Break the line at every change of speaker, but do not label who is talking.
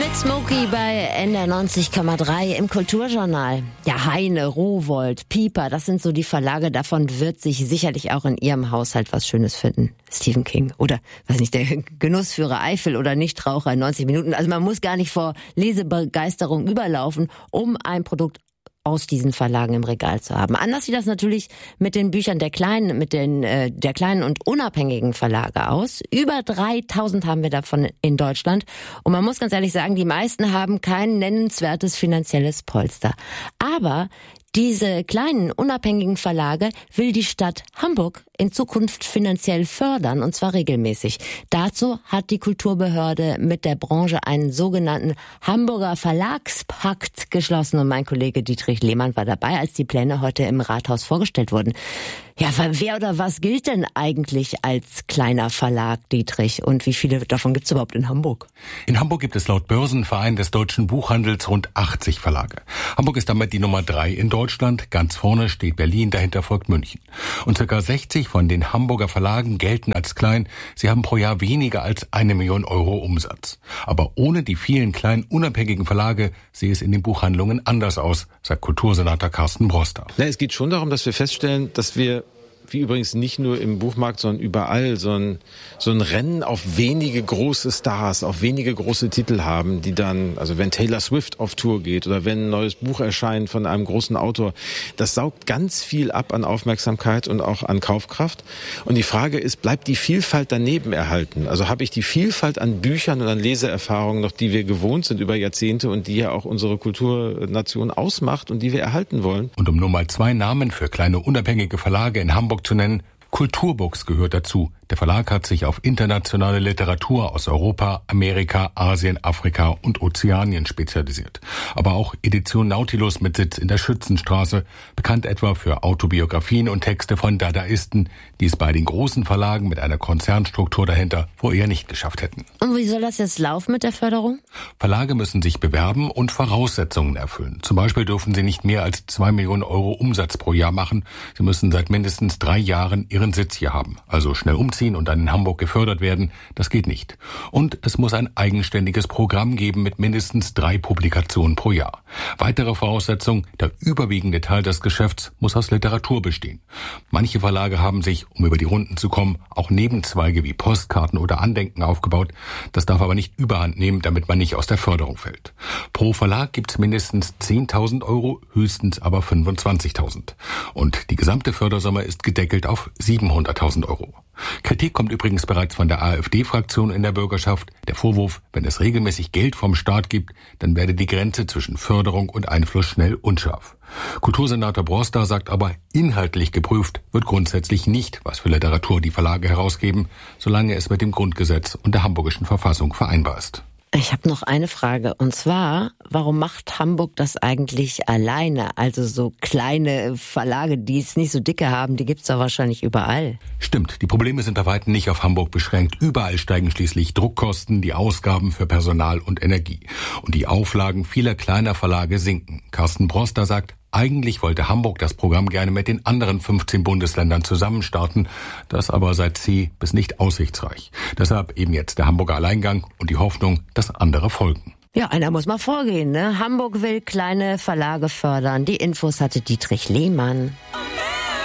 Mit Smokey bei NDR 90,3 im Kulturjournal. Ja, Heine, Rowohlt, Piper, das sind so die Verlage. Davon wird sich sicherlich auch in Ihrem Haushalt was Schönes finden. Stephen King oder, weiß nicht, der Genussführer Eifel oder Nichtraucher in 90 Minuten. Also man muss gar nicht vor Lesebegeisterung überlaufen, um ein Produkt aus diesen Verlagen im Regal zu haben. Anders sieht das natürlich mit den Büchern der kleinen und unabhängigen Verlage aus. Über 3000 haben wir davon in Deutschland. Und man muss ganz ehrlich sagen, die meisten haben kein nennenswertes finanzielles Polster. Aber diese kleinen, unabhängigen Verlage will die Stadt Hamburg in Zukunft finanziell fördern, und zwar regelmäßig. Dazu hat die Kulturbehörde mit der Branche einen sogenannten Hamburger Verlagspakt geschlossen. Und mein Kollege Dietrich Lehmann war dabei, als die Pläne heute im Rathaus vorgestellt wurden. Ja, wer oder was gilt denn eigentlich als kleiner Verlag, Dietrich? Und wie viele davon gibt es überhaupt in Hamburg?
In Hamburg gibt es laut Börsenverein des deutschen Buchhandels rund 80 Verlage. Hamburg ist damit die Nummer 3 in Deutschland. Ganz vorne steht Berlin, dahinter folgt München. Und ca. 60 von den Hamburger Verlagen gelten als klein. Sie haben pro Jahr weniger als 1 Million Euro Umsatz. Aber ohne die vielen kleinen unabhängigen Verlage sehe es in den Buchhandlungen anders aus, sagt Kultursenator Carsten Broster.
Es geht schon darum, dass wir feststellen, dass wir, wie übrigens nicht nur im Buchmarkt, sondern überall, so ein Rennen auf wenige große Stars, auf wenige große Titel haben, die dann, also wenn Taylor Swift auf Tour geht oder wenn ein neues Buch erscheint von einem großen Autor, das saugt ganz viel ab an Aufmerksamkeit und auch an Kaufkraft. Und die Frage ist, bleibt die Vielfalt daneben erhalten? Also habe ich die Vielfalt an Büchern und an Leseerfahrungen noch, die wir gewohnt sind über Jahrzehnte und die ja auch unsere Kulturnation ausmacht und die wir erhalten wollen?
Und um nur mal 2 Namen für kleine unabhängige Verlage in Hamburg zu nennen: Kulturbooks gehört dazu. Der Verlag hat sich auf internationale Literatur aus Europa, Amerika, Asien, Afrika und Ozeanien spezialisiert. Aber auch Edition Nautilus mit Sitz in der Schützenstraße, bekannt etwa für Autobiografien und Texte von Dadaisten, die es bei den großen Verlagen mit einer Konzernstruktur dahinter vorher nicht geschafft hätten.
Und wie soll das jetzt laufen mit der Förderung?
Verlage müssen sich bewerben und Voraussetzungen erfüllen. Zum Beispiel dürfen sie nicht mehr als 2 Millionen Euro Umsatz pro Jahr machen. Sie müssen seit mindestens 3 Jahren ihren Sitz hier haben. Also schnell umziehen und dann in Hamburg gefördert werden, das geht nicht. Und es muss ein eigenständiges Programm geben mit mindestens 3 Publikationen pro Jahr. Weitere Voraussetzung: der überwiegende Teil des Geschäfts muss aus Literatur bestehen. Manche Verlage haben sich, um über die Runden zu kommen, auch Nebenzweige wie Postkarten oder Andenken aufgebaut. Das darf aber nicht überhand nehmen, damit man nicht aus der Förderung fällt. Pro Verlag gibt's mindestens 10.000 Euro, höchstens aber 25.000. Und die gesamte Fördersumme ist gedeckelt auf 700.000 Euro. Kritik kommt übrigens bereits von der AfD-Fraktion in der Bürgerschaft. Der Vorwurf: wenn es regelmäßig Geld vom Staat gibt, dann werde die Grenze zwischen Förderung und Einfluss schnell unscharf. Kultursenator Broster sagt aber, inhaltlich geprüft wird grundsätzlich nicht, was für Literatur die Verlage herausgeben, solange es mit dem Grundgesetz und der hamburgischen Verfassung vereinbar ist.
Ich habe noch eine Frage, und zwar, warum macht Hamburg das eigentlich alleine? Also so kleine Verlage, die es nicht so dicke haben, die gibt's doch wahrscheinlich überall.
Stimmt, die Probleme sind bei weitem nicht auf Hamburg beschränkt. Überall steigen schließlich Druckkosten, die Ausgaben für Personal und Energie. Und die Auflagen vieler kleiner Verlage sinken. Carsten Broster sagt, eigentlich wollte Hamburg das Programm gerne mit den anderen 15 Bundesländern zusammen starten. Das aber sei zäh bis nicht aussichtsreich. Deshalb eben jetzt der Hamburger Alleingang und die Hoffnung, dass andere folgen.
Ja, einer muss mal vorgehen, ne? Hamburg will kleine Verlage fördern. Die Infos hatte Dietrich Lehmann.